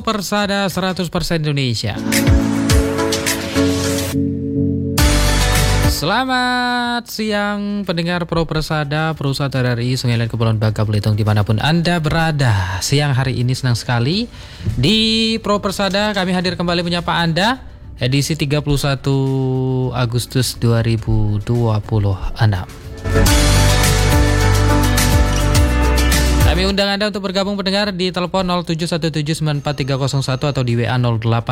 Persada 100% Indonesia. Selamat siang pendengar Pro Persada, Perusahaan RRI Sungai Liat Kepulauan Bangka Belitung dimanapun Anda berada. Siang hari ini senang sekali di Pro Persada kami hadir kembali menyapa Anda edisi 31 Agustus 2026. Kami undang Anda untuk bergabung pendengar di telepon 0717943001 atau di WA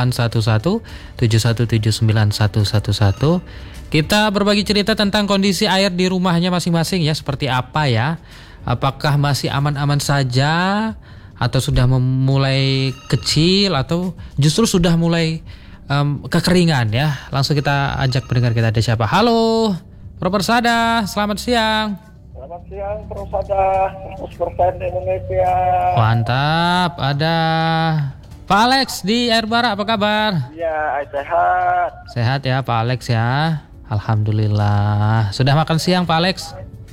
081171791111. Kita berbagi cerita tentang kondisi air di rumahnya masing-masing ya, seperti apa ya? Apakah masih aman-aman saja atau sudah mulai kecil atau justru sudah mulai kekeringan ya? Langsung kita ajak pendengar kita, ada siapa? Halo, Pro Persada, selamat siang. Selamat siang, Persada 100% Indonesia. Mantap, ada Pak Alex di Air Bara, apa kabar? Iya, sehat. Sehat ya Pak Alex ya. Alhamdulillah. Sudah makan siang Pak Alex?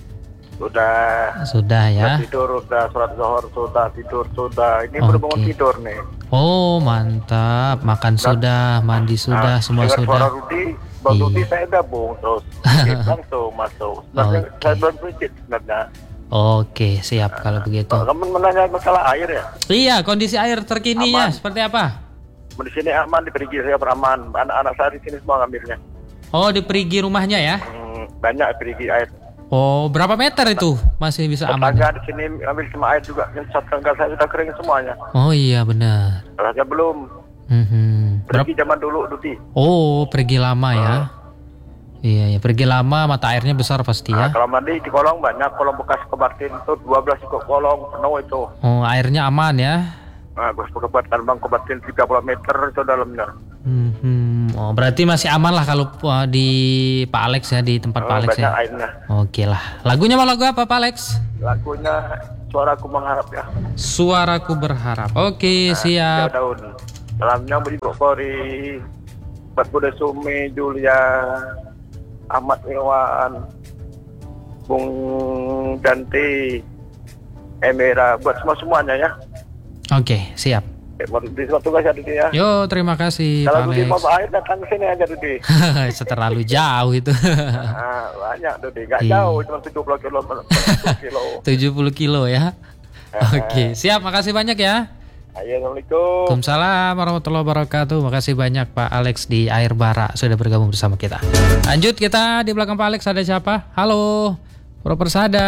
Sudah ya. Tidur udah, sholat zuhur sudah, tidur sudah. Ini baru bangun tidur nih. Oh mantap, makan sudah, mandi sudah, semua dengan sudah. Suara Rudi, Bang Rudi saya gabung terus langsung masuk. Saya belum prinsip sebenarnya. Oke, siap kalau begitu. Kamu menanya masalah air ya? Iya, kondisi air terkininya seperti apa? Di sini aman, di perigi saya beraman. Anak-anak saya di sini semua ngambilnya. Oh, di perigi rumahnya ya? Banyak perigi air. Oh, berapa meter itu masih bisa aman? Tetangga di sini ambil semua air juga. Yang tetangga saya sudah kering semuanya. Oh iya benar. Rasanya belum. Pergi zaman dulu, Duti. Oh, pergi lama ya? Iya, pergi lama, mata airnya besar pasti ya? Kalau mandi di kolong banyak, kolong bekas Kobatin itu 12 ikut kolong penuh itu. Oh, airnya aman ya? Bekas Kobatin, Bang Kobatin 30 meter itu dalamnya. Oh, berarti masih aman lah kalau di Pak Alex ya, di tempat Pak Alex ya? Airnya. Oke lah. Lagunya mau lagu apa Pak Alex? Lagunya Suaraku Mengharap ya. Suaraku Berharap. Oke, siap. Daun. Dalamnya beri Bokori, buat Bude Sumi, Julia, Ahmad Irwan, Bung Danti, Emera, buat semuanya ya. Oke, siap. Di suatu tugas ya Dudi ya. Yo, terima kasih Kalau Pak Dudi Alex. mau air datang ke sini aja Dudi. Terlalu jauh itu. Banyak Dudi, gak jauh, cuma 70 kilo. 70 kilo ya. Oke, siap, makasih banyak ya. Assalamualaikum. Waalaikumsalam warahmatullahi wabarakatuh. Makasih banyak Pak Alex di Air Bara sudah bergabung bersama kita. Lanjut, kita di belakang Pak Alex ada siapa? Halo, Pro Persada.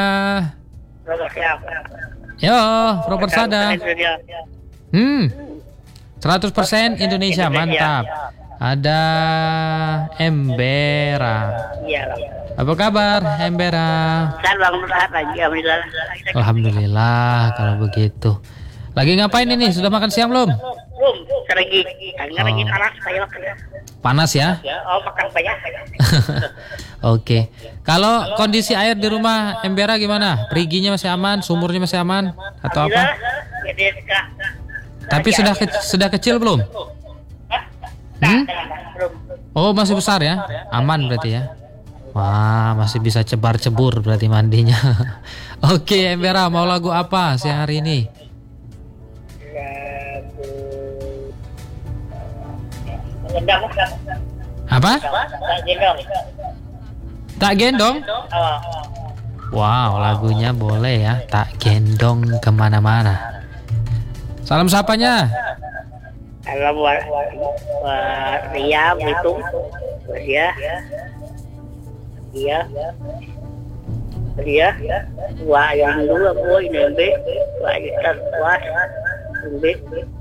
Yo, Pro Persada. 100% Indonesia, mantap. Ada Embera. Apa kabar Embera? Alhamdulillah kalau begitu. Lagi ngapain ini? Sudah makan siang belum? Belum, lagi panas saya makan. Panas ya? Oh, makan banyak. Oke. Kalau kondisi air di rumah Embera gimana? Periginya masih aman? Sumurnya masih aman? Atau apa? Tapi sudah kecil belum? Belum. Oh, masih besar ya? Aman berarti ya? Wah, masih bisa cebar-cebur berarti mandinya. Oke, Embera, mau lagu apa siang hari ini? Apa? Tak gendong? Wow, lagunya boleh ya. Tak gendong kemana-mana. Salam sapanya? Salam buat Ria, Belitung, dia, wah yang dulu boy nembe, wah kita wah nembe,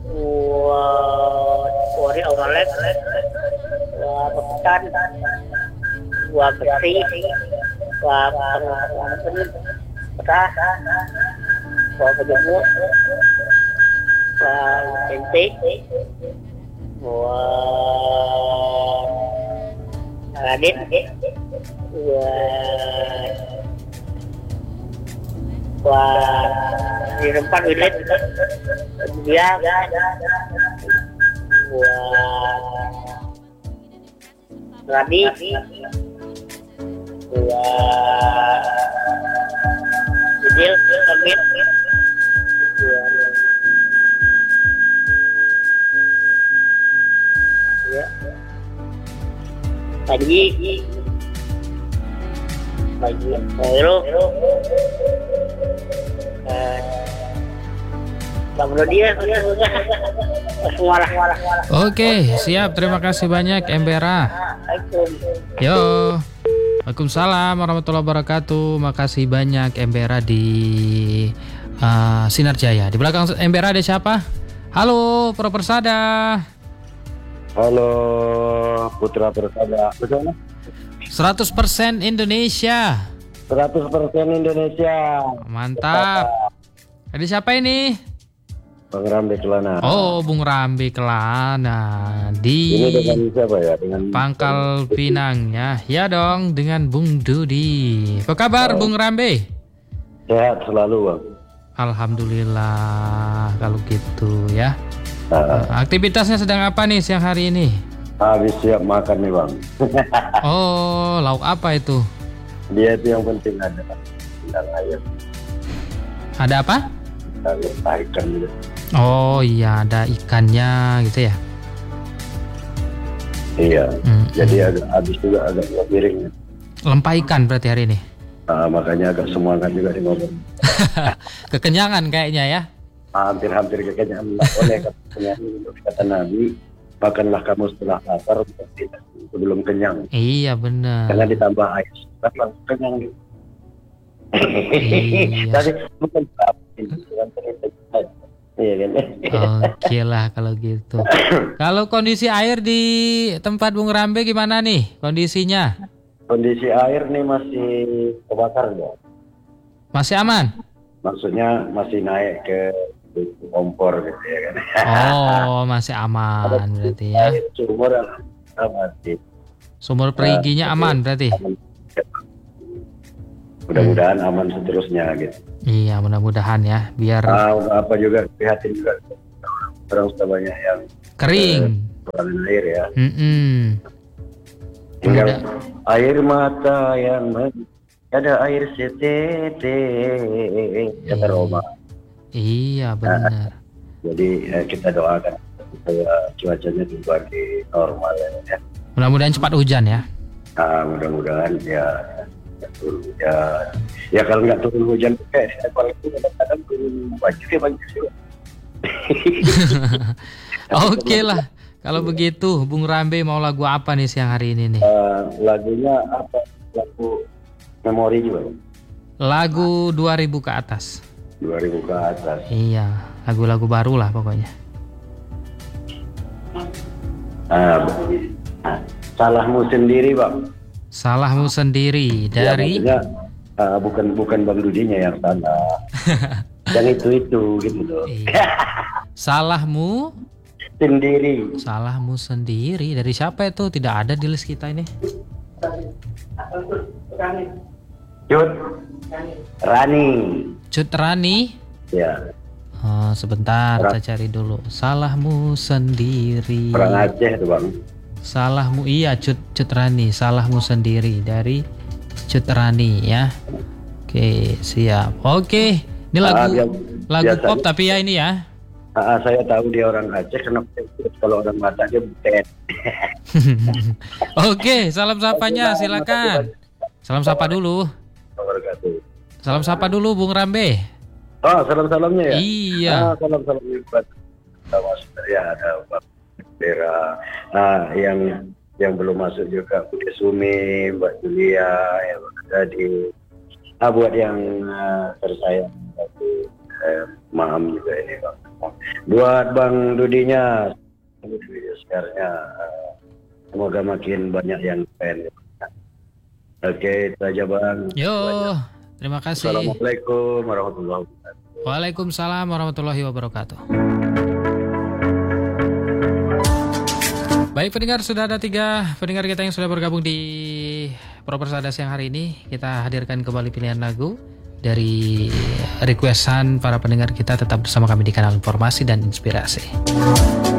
wah ori oralek, wah pekan, wah bersih, wah petah, wah berjemur, wah cantik, wah Radit, wah di tempat bilet dia wah Rabi wah Jil Terbit Haji. Haji Khairul. Bang Rodia, semua. Oke, siap. Terima kasih banyak Embera. Yo. Waalaikumsalam warahmatullahi wabarakatuh. Makasih banyak Embera di Sinar Jaya. Di belakang Embera ada siapa? Halo, Pro Persada. Halo, Putra Persada. Betul? 100% Indonesia. 100% Indonesia. Mantap. Ada siapa ini? Bang Rambe Kelana. Oh, Bung Rambe Kelana di Ini dengan siapa ya? Dengan Pangkal Pinang ya. Ya dong, dengan Bung Dudi. Apa kabar Bung Rambe? Sehat selalu, Bang. Alhamdulillah kalau gitu ya. Aktivitasnya sedang apa nih siang hari ini? Habis siap makan nih, Bang. Oh, lauk apa itu? Dia itu yang penting ada dan ayam. Ada apa? Ada ikan gitu. Oh iya, ada ikannya gitu ya. Iya. Jadi agak habis juga agak dua piring. Lempah ikan berarti hari ini. Makanya agak semangat juga di mobil. Kekenyangan kayaknya ya. Hampir kekenyangan. Oleh katanya untuk kata Nabi, makanlah kamu setelah lapar, sebelum kenyang. Iya benar. Karena ditambah air, langsung kenyang gitu. Iya. Jadi bukan cerita. Iya kan? Oke lah kalau gitu. Kalau kondisi air di tempat Bung Rambe gimana nih kondisinya? Kondisi air nih masih kebakar ya. Masih aman? Maksudnya masih naik ke kompor gitu ya kan. Oh, masih aman berarti ya. Sumur mati. Sumur periginya aman berarti. Mudah-mudahan aman seterusnya gitu. Iya, mudah-mudahan ya, biar apa juga prihatin juga. Orang sudah banyak yang kering. kekurangan air ya. Tinggal air mata yang ada air setetes kata Roma. Iya benar. Jadi kita doakan supaya cuacanya kembali normal ya. Mudah-mudahan cepat hujan ya. Mudah-mudahan ya kalau nggak turun hujan kayak apalagi kadang-kadang turun banjir juga. Oke lah. Kalau begitu, Bung Rambe mau lagu apa nih siang hari ini nih? Lagunya apa? Lagu memori juga. Lagu 2000 ke atas. 2000 ke atas. Iya, lagu-lagu baru lah pokoknya. Salahmu sendiri, Bang. Salahmu sendiri dari ya, bukan Bang Dudinya yang salah. Yang itu gitu loh. Iya. Salahmu sendiri dari siapa itu? Tidak ada di list kita ini. Cut Rani. Ya. Sebentar, kita cari dulu. Salahmu sendiri. Orang Aceh tuh, Bang. Salahmu, iya Cut Rani. Salahmu sendiri dari Cut Rani ya. Oke, siap. Oke, ini lagu pop tapi ya ini ya. Saya tahu dia orang Aceh karena kalau orang Batak dia butet. Oke, salam sapanya silakan. Salam sapa dulu. Salam sapa dulu Bung Rambe. Oh, salam-salamnya ya? Iya. Salam-salamnya buat ya ada Mbak Bera. Yang belum masuk juga Budi Sumi, Mbak Julia, yang tadi. Buat yang tersayang Maam juga ini Bang. Buat Bang Dudinya, sekarangnya semoga makin banyak yang fan. Oke, itu aja Bang. Yo, terima kasih. Assalamualaikum warahmatullahi wabarakatuh. Waalaikumsalam warahmatullahi wabarakatuh. Baik pendengar, sudah ada 3 pendengar kita yang sudah bergabung di Pro Persada siang hari ini. Kita hadirkan kembali pilihan lagu dari requestan para pendengar kita. Tetap bersama kami di kanal Informasi dan Inspirasi.